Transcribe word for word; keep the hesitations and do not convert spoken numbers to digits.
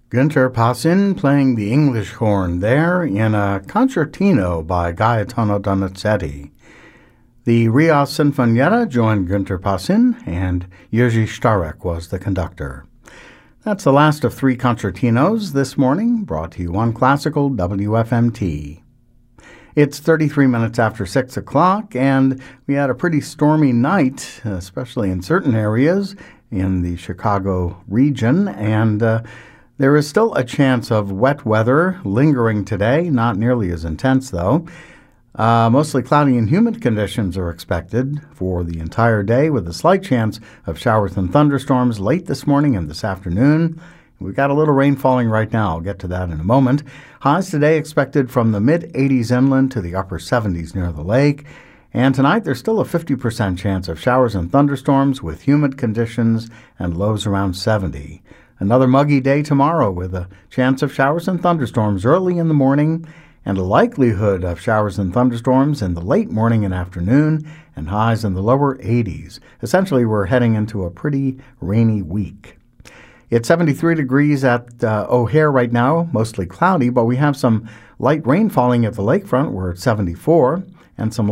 Günter Passin playing the English horn there in a concertino by Gaetano Donizetti. The Rias Sinfonietta joined Günter Passin, and Jerzy Starek was the conductor. That's the last of three concertinos this morning, brought to you on Classical W F M T. It's thirty-three minutes after six o'clock, and we had a pretty stormy night, especially in certain areas in the Chicago region, and uh, there is still a chance of wet weather lingering today, not nearly as intense though. Uh, mostly cloudy and humid conditions are expected for the entire day, with a slight chance of showers and thunderstorms late this morning and this afternoon. We've got a little rain falling right now. I'll get to that in a moment. Highs today expected from the mid eighties inland to the upper seventies near the lake. And tonight there's still a fifty percent chance of showers and thunderstorms with humid conditions and lows around seventy. Another muggy day tomorrow with a chance of showers and thunderstorms early in the morning and a likelihood of showers and thunderstorms in the late morning and afternoon and highs in the lower eighties. Essentially, we're heading into a pretty rainy week. It's seventy-three degrees at uh, O'Hare right now, mostly cloudy, but we have some light rain falling at the lakefront. We're at seventy-four, and some